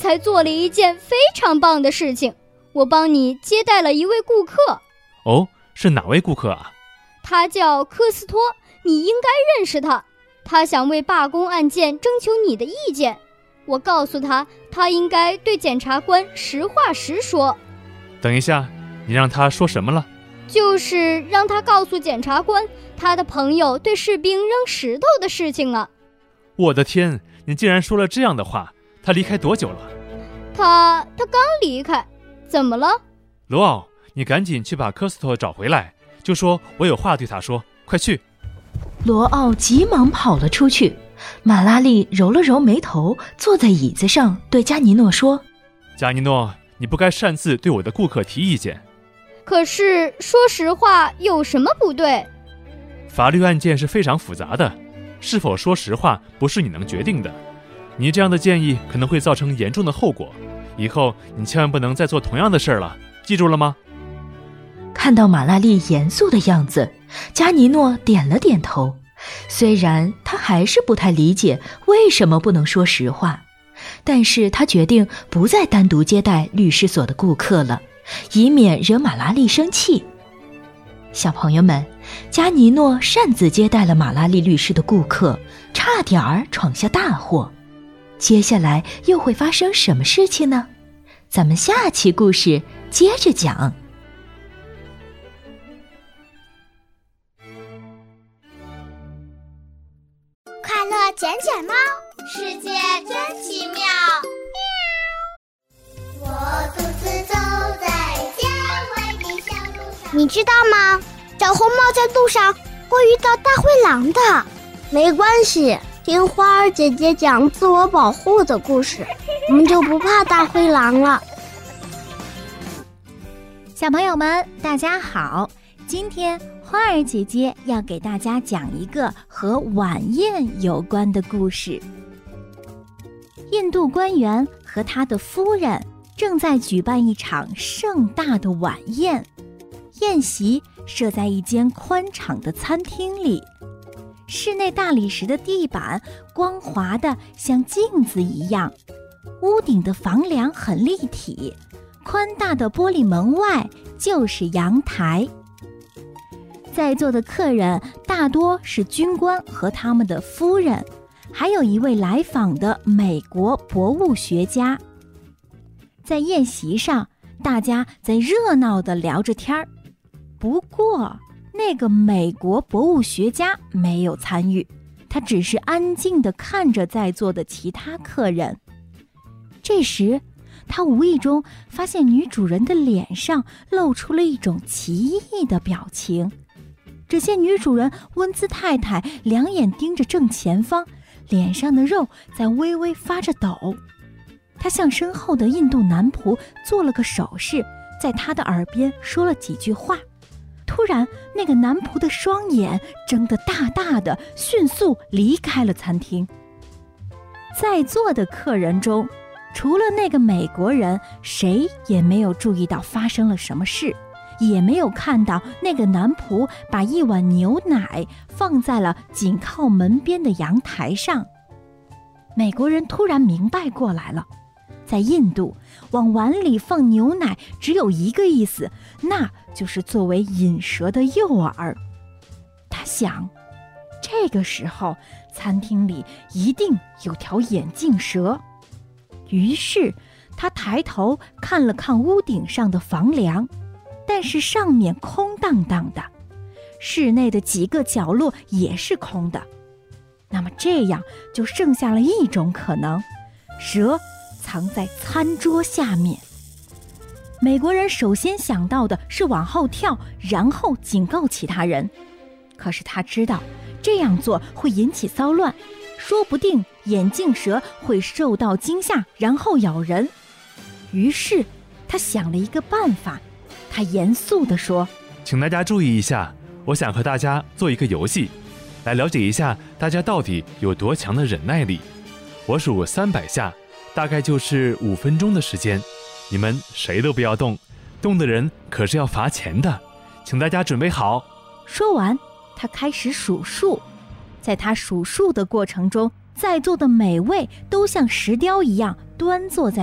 才做了一件非常棒的事情，我帮你接待了一位顾客。 哦，是哪位顾客啊？ 他叫科斯托，你应该认识他。他想为罢工案件征求你的意见。我告诉他，他应该对检察官实话实说。 等一下，你让他说什么了？ 就是让他告诉检察官，他的朋友对士兵扔石头的事情了。 我的天，你竟然说了这样的话！他离开多久了？ 他刚离开。怎么了？ 罗奥，你赶紧去把科斯托找回来，就说我有话对他说，快去！ 罗奥急忙跑了出去。马拉利揉了揉眉头，坐在椅子上对加尼诺说： 加尼诺，你不该擅自对我的顾客提意见。 可是说实话有什么不对？ 法律案件是非常复杂的，是否说实话不是你能决定的。你这样的建议可能会造成严重的后果，以后你千万不能再做同样的事了，记住了吗？ 看到马拉利严肃的样子，加尼诺点了点头。虽然他还是不太理解为什么不能说实话，但是他决定不再单独接待律师所的顾客了，以免惹马拉利生气。小朋友们，加尼诺擅自接待了马拉利律师的顾客，差点儿闯下大祸。接下来又会发生什么事情呢？咱们下期故事接着讲。 快乐捡捡猫，世界真奇妙。我独自走在郊外的小路上。你知道吗？小红帽在路上会遇到大灰狼的。没关系，听花儿姐姐讲自我保护的故事，我们就不怕大灰狼了。 小朋友们，大家好！今天花儿姐姐要给大家讲一个和晚宴有关的故事。印度官员和他的夫人正在举办一场盛大的晚宴，宴席设在一间宽敞的餐厅里，室内大理石的地板光滑的像镜子一样，屋顶的房梁很立体，宽大的玻璃门外就是阳台。在座的客人大多是军官和他们的夫人，还有一位来访的美国博物学家。在宴席上，大家在热闹地聊着天儿。不过，那个美国博物学家没有参与，他只是安静地看着在座的其他客人。这时，他无意中发现女主人的脸上露出了一种奇异的表情。只见女主人温兹太太两眼盯着正前方，脸上的肉在微微发着抖。她向身后的印度男仆做了个手势，在他的耳边说了几句话。突然，那个男仆的双眼睁得大大的，迅速离开了餐厅。在座的客人中，除了那个美国人，谁也没有注意到发生了什么事，也没有看到那个男仆把一碗牛奶放在了紧靠门边的阳台上。美国人突然明白过来了，在印度，往碗里放牛奶只有一个意思，那就是作为引蛇的诱饵。他想，这个时候餐厅里一定有条眼镜蛇。于是他抬头看了看屋顶上的房梁，但是上面空荡荡的，室内的几个角落也是空的。那么这样就剩下了一种可能，蛇藏在餐桌下面。美国人首先想到的是往后跳，然后警告其他人。可是他知道这样做会引起骚乱，说不定眼镜蛇会受到惊吓，然后咬人。于是他想了一个办法，他严肃地说： 请大家注意一下，我想和大家做一个游戏，来了解一下大家到底有多强的忍耐力。我数300下，大概就是5分钟的时间，你们谁都不要动，动的人可是要罚钱的，请大家准备好。 说完，他开始数数。在他数数的过程中，在座的每位都像石雕一样端坐在